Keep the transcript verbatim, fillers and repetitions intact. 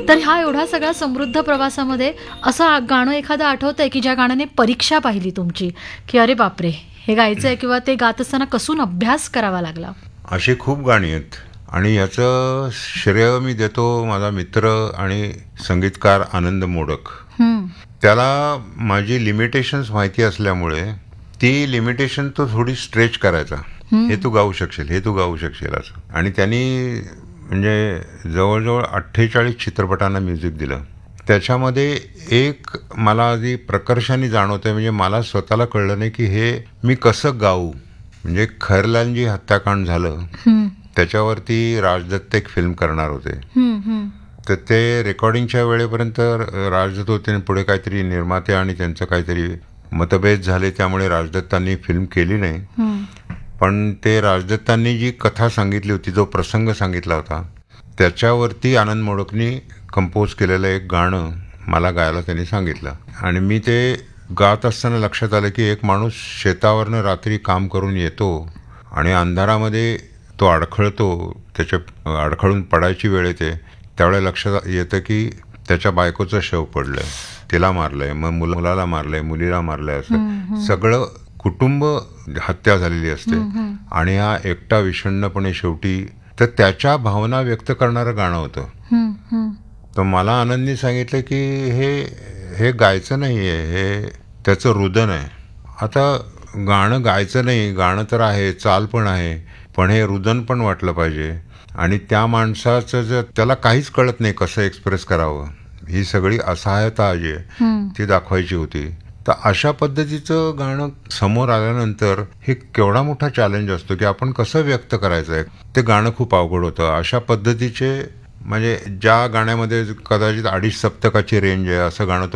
तर हा एवढा सगळा समृद्ध प्रवासामध्ये असं गाणं एखादं आठवतंय की ज्या गाण्याने परीक्षा पाहिली तुमची, की अरे बापरे हे गायचंय, किंवा ते गात असताना कसून अभ्यास करावा लागला? अशी खूप गाणी आहेत आणि याचं श्रेय मी देतो माझा मित्र आणि संगीतकार आनंद मोडक. हम्म. त्याला माझी लिमिटेशन्स माहिती असल्यामुळे ती लिमिटेशन तो थोडी स्ट्रेच करायचा. हे तू गाऊ शकशील, हे तू गाऊ शकशील असं. आणि त्यांनी म्हणजे जवळजवळ अठ्ठेचाळीस चित्रपटांना म्युझिक दिलं. त्याच्यामध्ये एक मला आधी प्रकर्षाने जाणवतंय, म्हणजे मला स्वतःला कळलं नाही की हे मी कसं गाऊ. म्हणजे खैरलालजी हत्याकांड झालं, त्याच्यावरती राजदत्त एक फिल्म करणार होते. तर ते रेकॉर्डिंगच्या वेळेपर्यंत राजदत्त होते आणि पुढे काहीतरी निर्माते आणि त्यांचं काहीतरी मतभेद झाले, त्यामुळे राजदत्तांनी फिल्म केली नाही. पण ते राजदत्तांनी जी कथा सांगितली होती, जो प्रसंग सांगितला होता, त्याच्यावरती आनंद मोडकनी कंपोज केलेलं एक गाणं मला गायला त्यांनी सांगितलं. आणि मी ते गात असताना लक्षात आलं की एक माणूस शेतावरनं रात्री काम करून येतो आणि अंधारामध्ये तो अडखळतो, त्याच्या अडखळून पडायची वेळ येते. त्यावेळेला लक्षात येतं की त्याच्या बायकोचं शव पडलंय, तिला मारलंय, मग मुला मुलाला मारलंय, मुलीला मारलंय, असं सगळं कुटुंब हत्या झालेली असते. आणि हा एकटा विषण्णपणे शेवटी, तर त्याच्या भावना व्यक्त करणारं गाणं होतं. तर मला आनंदनी सांगितलं की हे हे गायचं नाही आहे, हे त्याचं रुदन आहे. आता गाणं गायचं नाही, गाणं तर आहे, चाल पण आहे, पण हे रुदन पण वाटलं पाहिजे. आणि त्या माणसाचं जर त्याला काहीच कळत नाही कसं एक्सप्रेस करावं, ही सगळी असहायता जी आहे ती दाखवायची होती. तर अशा पद्धतीचं गाणं समोर आल्यानंतर हे केवढा मोठा चॅलेंज असतो की आपण कसं व्यक्त करायचं आहे. ते गाणं खूप अवघड होतं. अशा पद्धतीचे म्हणजे ज्या गाण्यामध्ये कदाचित अडीच सप्तकाची रेंज आहे असं गाणं